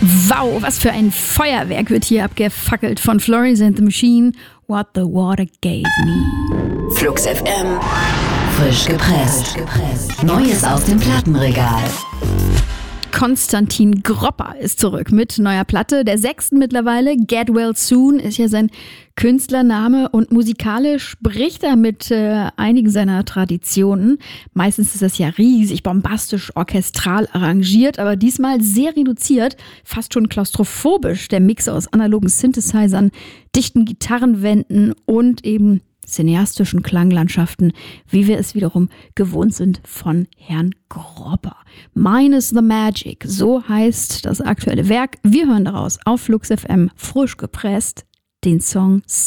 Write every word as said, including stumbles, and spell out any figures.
Wow, was für ein Feuerwerk wird hier abgefackelt von Florence and the Machine. What the Water Gave Me. Flux F M. Frisch gepresst. Neues aus dem Plattenregal. Konstantin Gropper ist zurück mit neuer Platte, der sechsten mittlerweile. Get Well Soon ist ja sein Künstlername und musikalisch bricht er mit äh, einigen seiner Traditionen. Meistens ist das ja riesig, bombastisch, orchestral arrangiert, aber diesmal sehr reduziert, fast schon klaustrophobisch. Der Mix aus analogen Synthesizern, dichten Gitarrenwänden und eben cineastischen Klanglandschaften, wie wir es wiederum gewohnt sind von Herrn Gropper. Mine is the Magic, so heißt das aktuelle Werk. Wir hören daraus auf Flux F M frisch gepresst den Song